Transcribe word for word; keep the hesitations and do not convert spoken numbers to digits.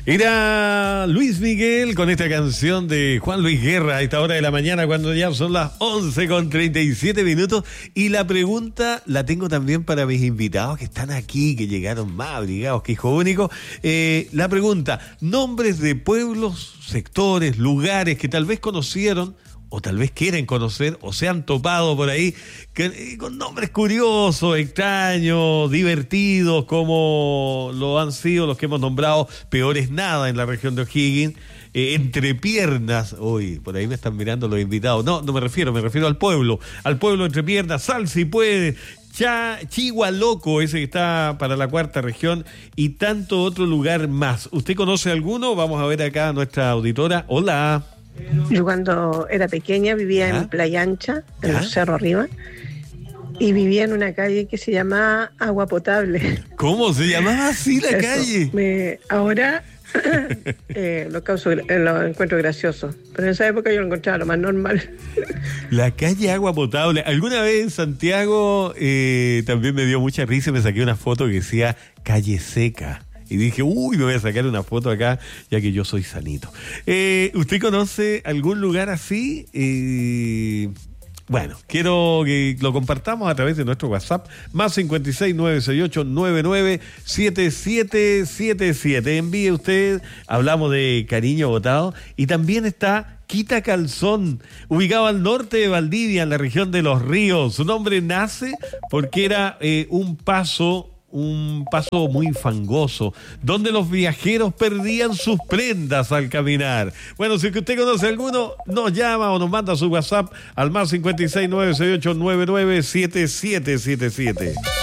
Era Luis Miguel con esta canción de Juan Luis Guerra a esta hora de la mañana, cuando ya son las once con treinta y siete minutos. Y la pregunta la tengo también para mis invitados que están aquí, que llegaron más abrigados que hijo único. Eh, la pregunta: nombres de pueblos, sectores, lugares que tal vez conocieron, o tal vez quieren conocer, o se han topado por ahí, que, con nombres curiosos, extraños, divertidos, como lo han sido los que hemos nombrado Peores Nada en la región de O'Higgins, eh, Entrepiernas, uy, por ahí me están mirando los invitados, no, no me refiero, me refiero al pueblo, al pueblo Entrepiernas, Sal si puede, Cha, Chihualoco, ese que está para la cuarta región, y tanto otro lugar más. ¿Usted conoce alguno? Vamos a ver acá a nuestra auditora. Hola. Yo cuando era pequeña vivía ¿Ya? en Playa Ancha, en ¿Ya? el Cerro Arriba, y vivía en una calle que se llamaba Agua Potable. ¿Cómo se llamaba así la Eso, calle? me- ahora eh, lo, causo, eh, lo encuentro gracioso, pero en esa época yo lo encontraba lo más normal. La calle Agua Potable. Alguna vez en Santiago eh, también me dio mucha risa y me saqué una foto que decía Calle Seca. Y dije, uy, me voy a sacar una foto acá, ya que yo soy sanito. Eh, ¿Usted conoce algún lugar así? Eh, bueno, quiero que lo compartamos a través de nuestro WhatsApp, más cincuenta y seis, nueve seis ocho, nueve nueve siete siete siete siete. Envíe usted, hablamos de Cariño Botado, y también está Quita Calzón, ubicado al norte de Valdivia, en la región de Los Ríos. Su nombre nace porque era eh, un paso... un paso muy fangoso, donde los viajeros perdían sus prendas al caminar. Bueno, si usted conoce alguno, nos llama o nos manda su WhatsApp al más cincuenta y seis, nueve seis ocho, nueve nueve siete siete siete siete.